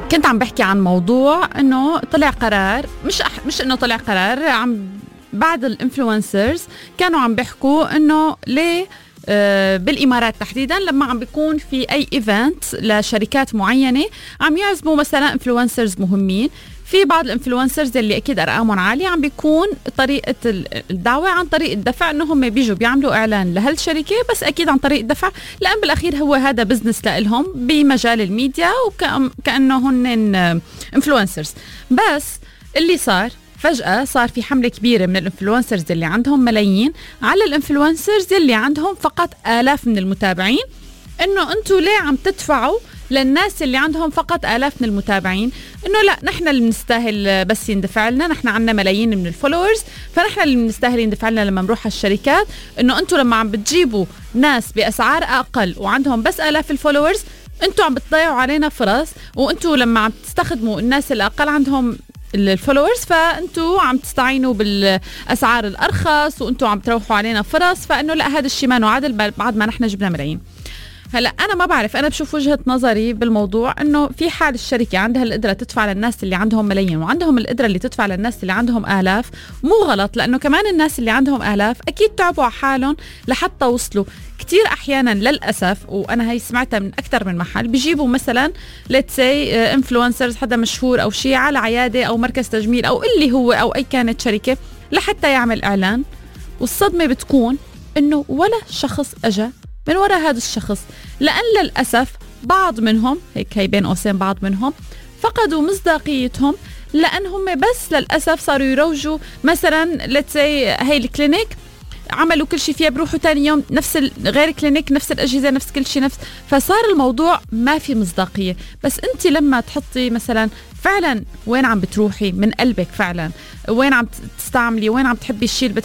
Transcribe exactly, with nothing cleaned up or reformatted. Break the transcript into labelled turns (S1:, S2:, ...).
S1: كنت عم بحكي عن موضوع انه طلع قرار، مش أح مش انه طلع قرار، عم بعض الانفلونسرز كانوا عم بيحكوا انه ليه آه بالامارات تحديدا لما عم بيكون في اي ايفنت لشركات معينه عم يعزموا مثلا انفلونسرز مهمين. في بعض الانفلونسرز اللي اكيد ارقامهم عاليه عم بيكون طريقه الدعوه عن طريق الدفع، انه هم بيجوا بيعملوا اعلان لهالشركه بس اكيد عن طريق الدفع، لان بالاخير هو هذا بزنس لهم بمجال الميديا وكانه هن انفلونسرز. بس اللي صار فجأة صار في حملة كبيرة من الانفلونسرز اللي عندهم ملايين على الانفلونسرز اللي عندهم فقط آلاف من المتابعين، انه انتوا ليه عم تدفعوا للناس اللي عندهم فقط آلاف من المتابعين؟ انه لا، نحن اللي بنستاهل بس يندفع لنا، نحن عنا ملايين من الفولورز، فنحن اللي بنستاهل يندفع لنا لما نروح على الشركات. انه انتوا لما عم بتجيبوا ناس بأسعار اقل وعندهم بس آلاف الفولورز، انتوا عم بتضيعوا علينا فرص، وانتوا لما عم تستخدموا الناس اللي اقل عندهم الفولورز فانتوا عم تستعينوا بالاسعار الارخص وانتوا عم تروحوا علينا فرص. فانه لا، هذا الشيء ما عادل بعد ما نحن جبنا ملايين. هلا انا ما بعرف، انا بشوف وجهة نظري بالموضوع انه في حال الشركة عندها القدرة تدفع للناس اللي عندهم ملايين وعندهم القدرة اللي تدفع للناس اللي عندهم آلاف، مو غلط، لانه كمان الناس اللي عندهم آلاف اكيد تعبوا على حالهم لحتى وصلوا. كتير احيانا للاسف، وانا هي سمعتها من اكثر من محل، بيجيبوا مثلا let's say انفلونسرز حدا مشهور او شيء على عيادة او مركز تجميل او اللي هو او اي كانت شركة لحتى يعمل اعلان، والصدمة بتكون انه ولا شخص اجا من وراء هذا الشخص، لأن للأسف بعض منهم، هيك هي بين قوسين بعض منهم، فقدوا مصداقيتهم، لأنهم بس للأسف صاروا يروجوا مثلا let's say هي الكلينيك عملوا كل شيء فيها، بروحوا تاني يوم نفس غير كلينيك، نفس الأجهزة، نفس كل شيء، نفس، فصار الموضوع ما في مصداقية. بس أنت لما تحطي مثلا فعلا وين عم بتروحي من قلبك، فعلا وين عم تستعملي، وين عم تحبي الشيء اللي